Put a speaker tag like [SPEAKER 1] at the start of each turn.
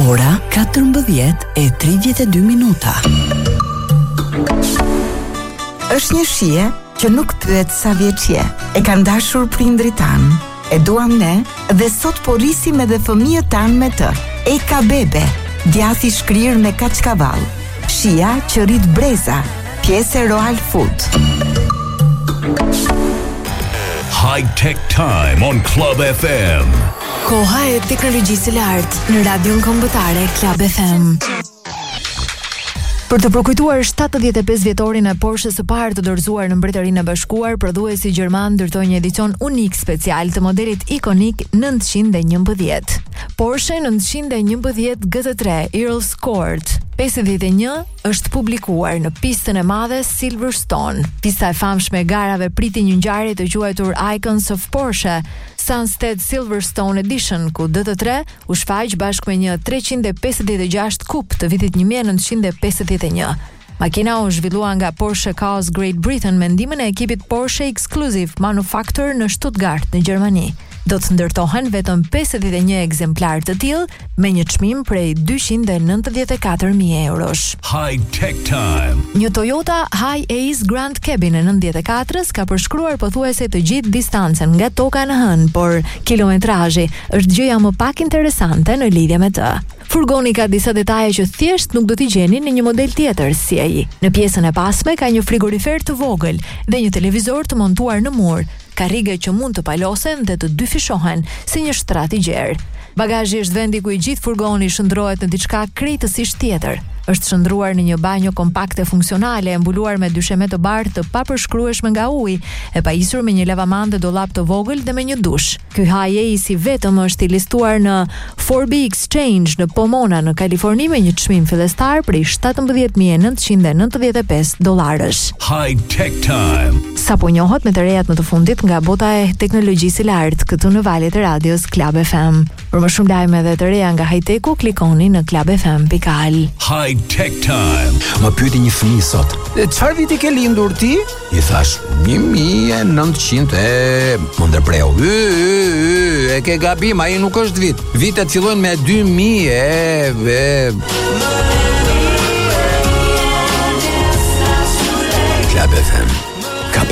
[SPEAKER 1] Ora 14:32 minuta.
[SPEAKER 2] Është një shije që nuk pyet sa vjeç je. E kanë dashur prindrit tan. E duam ne dhe sot po rrisim edhe fëmijët tan me të. Eka bebe, djathi shkrir me kaçkavall. Shija që rrit breza, pjesë Royal Food.
[SPEAKER 3] High Tech Time on Club FM.
[SPEAKER 4] Koha e teknologjisë lartë në radion kombëtare Club FM. Për të përkujtuar 75 vjetorin e Porsche së parë të dorëzuar në Mbretërinë e Bashkuar, prodhuesi gjerman ndërtoi një edicion unik special të modelit ikonik 911. Porsche 911 GT3 Earl's Court 51 është publikuar në pistën e madhe Silverstone. Pista e famshme e garave priti një ngjarje të quajtur Icons of Porsche Sunstead Silverstone Edition, ku DT3 u shfaq bashkë me një 356 kup të vitit 1951. Makina u zhvillua nga Porsche Cars Great Britain me ndihmën e ekipit Porsche Exclusive Manufacture në Stuttgart në Gjermani. Do të ndërtohen vetëm 51 ekzemplar të tillë me një çmim prej 294.000 eurosh.
[SPEAKER 3] High Tech Time.
[SPEAKER 4] Një Toyota Hi-Ace Grand Cabin e 94-s ka përshkruar pothuajse të gjithë distancën nga toka në hënë, por kilometrazhi është gjëja më pak interesante në lidhje me të. Furgoni ka disa detaje që thjesht nuk do t'i gjeni në një model tjetër si ai. Në pjesën e pasme ka një frigorifer të vogël dhe një televizor të montuar në mur, karrige që mund të palosen dhe të dyfishohen si një shtrat i gjerë. Bagazhi është vendi ku i gjithë furgoni shndrohet në diçka krejtësisht tjetër. Është shndruar në një banjo kompakte funksionale e mbuluar me dysheme të bardhë të papërshkrueshme nga uji, e pajisur me një lavamand dhe dollap të vogël dhe me një dush. Ky Hi-Ace i vetëm është i listuar në 4B Exchange në Pomona në Kaliforni me një çmim fillestar prej $17.995.
[SPEAKER 3] High Tech Time.
[SPEAKER 4] Sapo njohët me të rejat më të fundit nga bota e teknologjisë lartë këtu në valjet e radios Club FM. Për më shumë lajme dhe të reja nga high-techu, klikoni në clubfm.al.
[SPEAKER 3] High Tech Time.
[SPEAKER 5] Më pyeti një fëmijë sot: "Çfarë viti ke lindur ti?" I thash: 1900. Më ndërpreu: "E ke gabim, ai nuk është vit. Vitet fillojnë me 2000. Club FM.